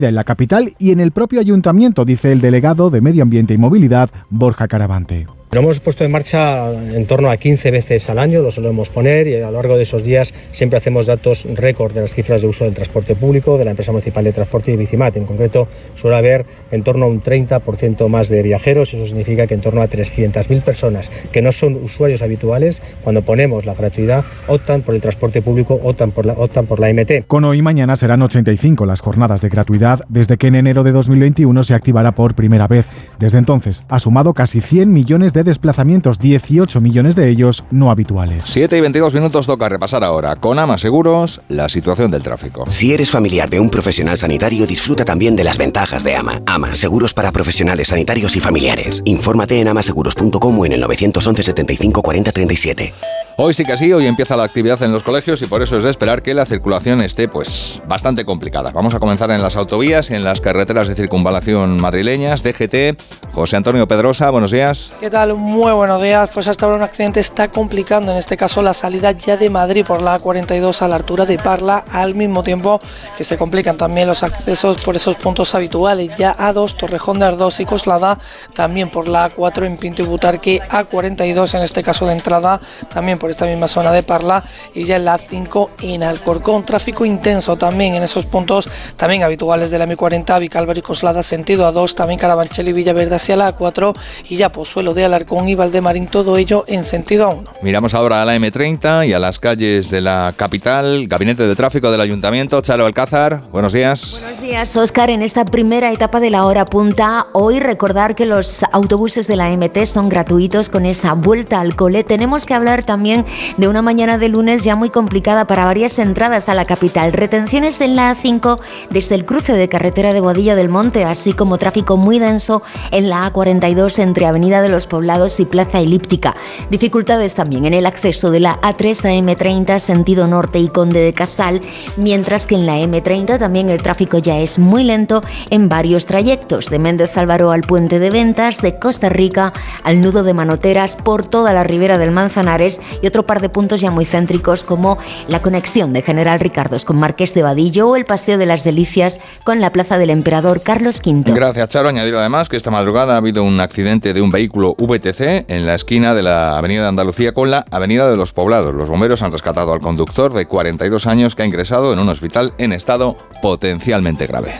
en la capital y en el propio ayuntamiento, dice el delegado de Medio Ambiente y Movilidad, Borja Caravante. Lo hemos puesto en marcha en torno a 15 veces al año, lo solemos poner, y a lo largo de esos días siempre hacemos datos récord de las cifras de uso del transporte público, de la empresa municipal de transporte y Bicimat. En concreto suele haber en torno a un 30% más de viajeros, eso significa que en torno a 300.000 personas que no son usuarios habituales, cuando ponemos la gratuidad, optan por el transporte público, optan por la MT. Con hoy y mañana serán 85 las jornadas de gratuidad, desde que en enero de 2021 se activará por primera vez. Desde entonces ha sumado casi 100 millones de desplazamientos, 18 millones de ellos no habituales. 7:22 toca repasar ahora con AMA Seguros la situación del tráfico. Si eres familiar de un profesional sanitario, disfruta también de las ventajas de AMA. AMA, seguros para profesionales sanitarios y familiares. Infórmate en amaseguros.com o en el 911 75 40 37. Hoy sí que sí, hoy empieza la actividad en los colegios y por eso es de esperar que la circulación esté bastante complicada. Vamos a comenzar en las autovías y en las carreteras de circunvalación madrileñas. DGT, José Antonio Pedrosa, buenos días. ¿Qué tal? Muy buenos días. Pues hasta ahora un accidente está complicando, en este caso la salida ya de Madrid por la A42 a la altura de Parla, al mismo tiempo que se complican también los accesos por esos puntos habituales, ya A2, Torrejón de Ardoz y Coslada, también por la A4 en Pinto y Butarque, A42 en este caso de entrada, también por esta misma zona de Parla, y ya en la A5 en Alcorcón. Tráfico intenso también en esos puntos también habituales de la M40, Vicálvaro y Coslada sentido A2, también Carabanchel y Villaverde hacia la A4, y ya Pozuelo de Alarcón y Valdemarín, todo ello en sentido A1. Miramos ahora a la M30 y a las calles de la capital. Gabinete de Tráfico del Ayuntamiento, Charo Alcázar, buenos días. Buenos días, Óscar. En esta primera etapa de la hora punta, hoy recordar que los autobuses de la MT son gratuitos con esa vuelta al cole. Tenemos que hablar también de una mañana de lunes ya muy complicada para varias entradas a la capital. Retenciones en la A5 desde el cruce de carretera de Boadilla del Monte, así como tráfico muy denso en la A42 entre Avenida de los Poblados y Plaza Elíptica. Dificultades también en el acceso de la A3 a M30 sentido norte y Conde de Casal, mientras que en la M30 también el tráfico ya es muy lento en varios trayectos, de Méndez Álvaro al Puente de Ventas, de Costa Rica al nudo de Manoteras, por toda la ribera del Manzanares, y otro par de puntos ya muy céntricos como la conexión de General Ricardos con Marqués de Vadillo o el Paseo de las Delicias con la Plaza del Emperador Carlos V. Gracias, Charo. Añadir además que esta madrugada ha habido un accidente de un vehículo VTC en la esquina de la Avenida de Andalucía con la Avenida de los Poblados. Los bomberos han rescatado al conductor de 42 años que ha ingresado en un hospital en estado potencialmente grave.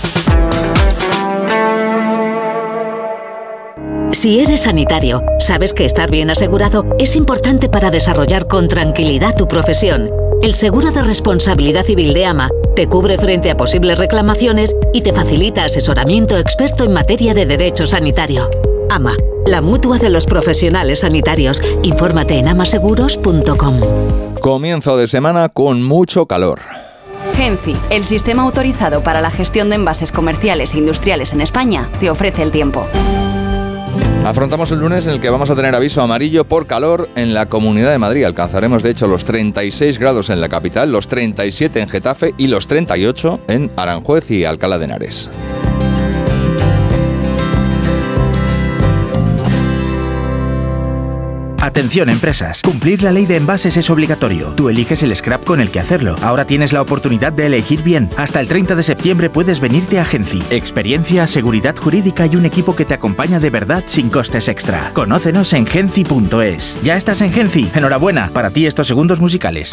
Si eres sanitario, sabes que estar bien asegurado es importante para desarrollar con tranquilidad tu profesión. El seguro de responsabilidad civil de AMA te cubre frente a posibles reclamaciones y te facilita asesoramiento experto en materia de derecho sanitario. AMA, la mutua de los profesionales sanitarios. Infórmate en amaseguros.com. Comienzo de semana con mucho calor. Genci, el sistema autorizado para la gestión de envases comerciales e industriales en España, te ofrece el tiempo. Afrontamos el lunes en el que vamos a tener aviso amarillo por calor en la Comunidad de Madrid. Alcanzaremos de hecho los 36 grados en la capital, los 37 en Getafe y los 38 en Aranjuez y Alcalá de Henares. Atención empresas, cumplir la ley de envases es obligatorio. Tú eliges el scrap con el que hacerlo. Ahora tienes la oportunidad de elegir bien. Hasta el 30 de septiembre puedes venirte a Genci. Experiencia, seguridad jurídica y un equipo que te acompaña de verdad sin costes extra. Conócenos en genci.es. ¿Ya estás en Genci? Enhorabuena, para ti estos segundos musicales.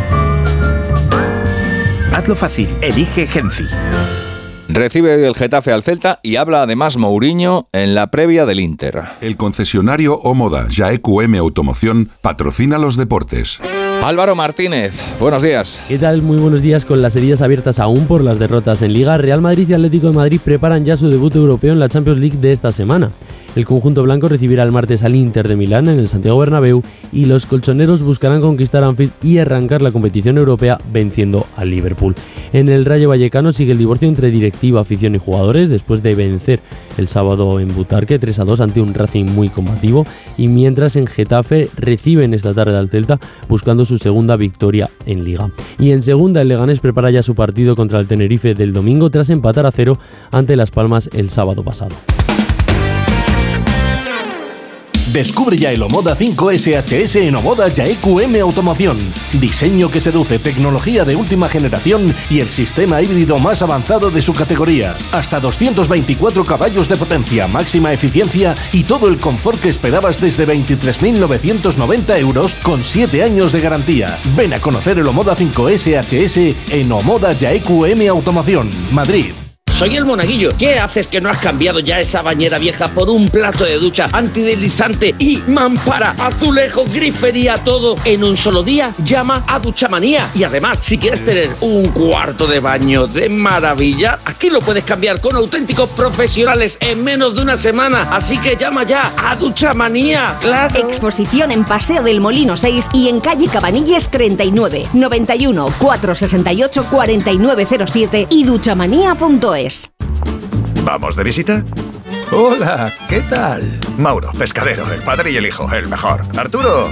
Hazlo fácil, elige Genci. Recibe hoy el Getafe al Celta y habla además Mourinho en la previa del Inter. El concesionario Omoda JQM Automoción patrocina los deportes. Álvaro Martínez, buenos días. ¿Qué tal? Muy buenos días. Con las heridas abiertas aún por las derrotas en Liga, Real Madrid y Atlético de Madrid preparan ya su debut europeo en la Champions League de esta semana. El conjunto blanco recibirá el martes al Inter de Milán en el Santiago Bernabéu y los colchoneros buscarán conquistar Anfield y arrancar la competición europea venciendo al Liverpool. En el Rayo Vallecano sigue el divorcio entre directiva, afición y jugadores después de vencer el sábado en Butarque 3-2 ante un Racing muy combativo, y mientras en Getafe reciben esta tarde al Celta buscando su segunda victoria en Liga. Y en segunda el Leganés prepara ya su partido contra el Tenerife del domingo tras empatar a 0 ante Las Palmas el sábado pasado. Descubre ya el Omoda 5 SHS en Omoda Yaeq Automoción. Diseño que seduce, tecnología de última generación y el sistema híbrido más avanzado de su categoría. Hasta 224 caballos de potencia, máxima eficiencia y todo el confort que esperabas desde 23.990 euros con 7 años de garantía. Ven a conocer el Omoda 5 SHS en Omoda Yaeq Automoción, Madrid. Soy el Monaguillo. ¿Qué haces que no has cambiado ya esa bañera vieja por un plato de ducha antideslizante y mampara, azulejo, grifería, todo en un solo día? Llama a Duchamanía. Y además, si quieres tener un cuarto de baño de maravilla, aquí lo puedes cambiar con auténticos profesionales en menos de una semana. Así que llama ya a Duchamanía. ¡Claro! Exposición en Paseo del Molino 6 y en calle Cabanilles 39, 91 468 4907 y duchamanía.es. ¿Vamos de visita? Hola, ¿qué tal? Mauro, pescadero, el padre y el hijo, el mejor. Arturo,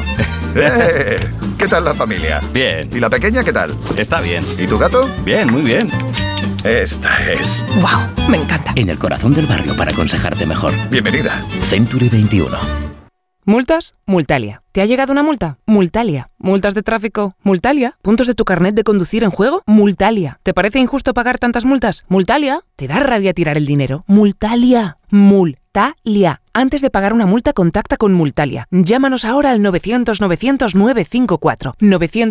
¿qué tal la familia? Bien. ¿Y la pequeña qué tal? Está bien. ¿Y tu gato? Bien, muy bien. Esta es... ¡Wow! Me encanta. En el corazón del barrio para aconsejarte mejor. Bienvenida. Century 21. ¿Multas? Multalia. ¿Te ha llegado una multa? Multalia. ¿Multas de tráfico? Multalia. ¿Puntos de tu carnet de conducir en juego? Multalia. ¿Te parece injusto pagar tantas multas? Multalia. ¿Te da rabia tirar el dinero? Multalia. Multalia. Antes de pagar una multa, contacta con Multalia. Llámanos ahora al 900-900-954.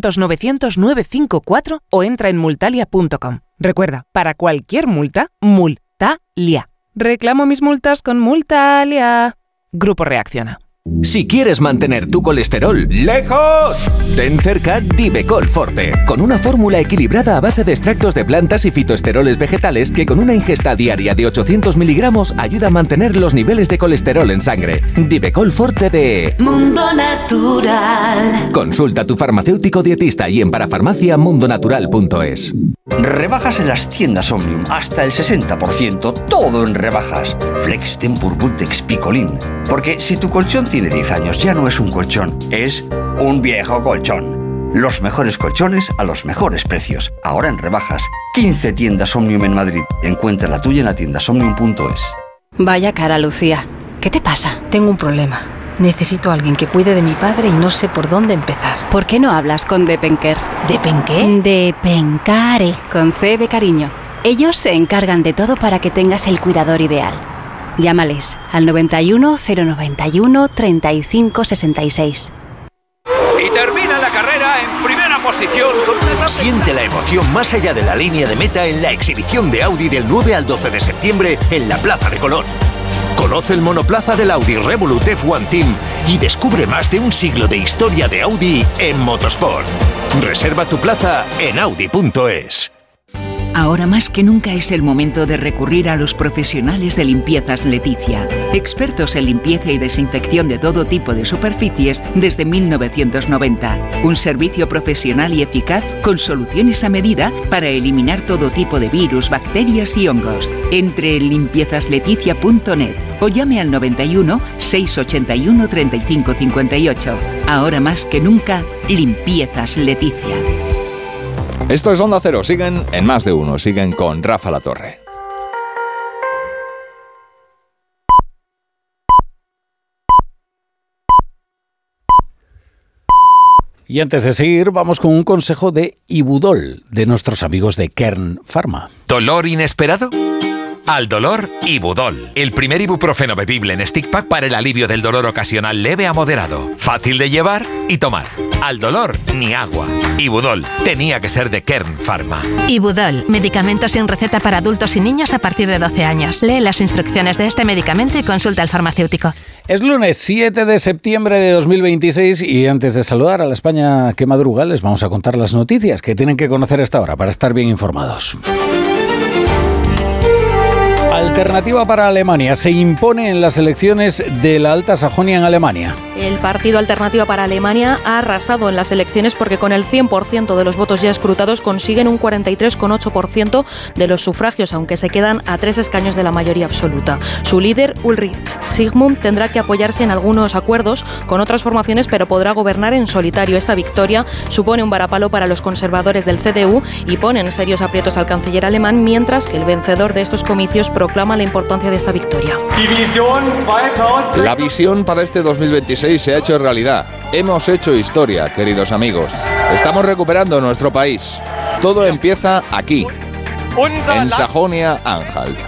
900-900-954 o entra en multalia.com. Recuerda, para cualquier multa, Multalia. Reclamo mis multas con Multalia. Grupo Reacciona. Si quieres mantener tu colesterol lejos, ten cerca Divecol Forte, con una fórmula equilibrada a base de extractos de plantas y fitoesteroles vegetales que con una ingesta diaria de 800 miligramos ayuda a mantener los niveles de colesterol en sangre. Divecol Forte de Mundo Natural. Consulta a tu farmacéutico dietista y en parafarmacia.mundonatural.es. Rebajas en las tiendas Omnium, hasta el 60%, todo en rebajas. Flex Tempur Bultex Picolín, porque si tu colchón tiene 10 años ya no es un colchón, es un viejo colchón. Los mejores colchones a los mejores precios, ahora en rebajas. 15 tiendas Omnium en Madrid. Encuentra la tuya en la tiendasomnium.es. Vaya cara, Lucía. ¿Qué te pasa? Tengo un problema. Necesito a alguien que cuide de mi padre y no sé por dónde empezar. ¿Por qué no hablas con Depenker? ¿Depenqué? Depencare, con C de cariño. Ellos se encargan de todo para que tengas el cuidador ideal. Llámales al 91 091 35 66. Y termina la carrera en primera posición con una... Siente la emoción más allá de la línea de meta en la exhibición de Audi del 9 al 12 de septiembre en la Plaza de Colón. Conoce el monoplaza del Audi Revolut F1 Team y descubre más de un siglo de historia de Audi en motosport. Reserva tu plaza en Audi.es. Ahora más que nunca es el momento de recurrir a los profesionales de Limpiezas Leticia, expertos en limpieza y desinfección de todo tipo de superficies desde 1990. Un servicio profesional y eficaz con soluciones a medida para eliminar todo tipo de virus, bacterias y hongos. Entre en limpiezasLeticia.net o llame al 91 681 35 58. Ahora más que nunca, Limpiezas Leticia. Esto es Onda Cero, siguen en Más de Uno, siguen con Rafa La Torre. Y antes de seguir, vamos con un consejo de Ibudol, de nuestros amigos de Kern Pharma. ¿Dolor inesperado? Al dolor, Ibudol. El primer ibuprofeno bebible en stick pack para el alivio del dolor ocasional leve a moderado. Fácil de llevar y tomar. Al dolor, ni agua. Ibudol. Tenía que ser de Kern Pharma. Ibudol. Medicamento sin receta para adultos y niños a partir de 12 años. Lee las instrucciones de este medicamento y consulta al farmacéutico. Es lunes 7 de septiembre de 2026 y antes de saludar a la España que madruga, les vamos a contar las noticias que tienen que conocer a esta hora para estar bien informados. Alternativa para Alemania se impone en las elecciones de la Alta Sajonia en Alemania. El partido Alternativa para Alemania ha arrasado en las elecciones porque con el 100% de los votos ya escrutados consiguen un 43,8% de los sufragios, aunque se quedan a 3 escaños de la mayoría absoluta. Su líder, Ulrich Sigmund, tendrá que apoyarse en algunos acuerdos con otras formaciones, pero podrá gobernar en solitario. Esta victoria supone un varapalo para los conservadores del CDU y pone en serios aprietos al canciller alemán, mientras que el vencedor de estos comicios proclama programa la importancia de esta victoria. La visión para este 2026 se ha hecho realidad. Hemos hecho historia, queridos amigos. Estamos recuperando nuestro país. Todo empieza aquí, en Sajonia-Anhalt.